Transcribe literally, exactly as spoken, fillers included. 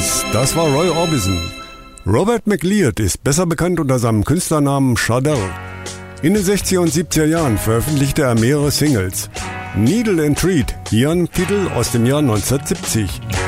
Blues, das war Roy Orbison. Robert McLeod ist besser bekannt unter seinem Künstlernamen Chardell. In den sechziger und siebziger Jahren veröffentlichte er mehrere Singles. Needle and Treat, hier ein Titel aus dem Jahr neunzehnhundertsiebzig.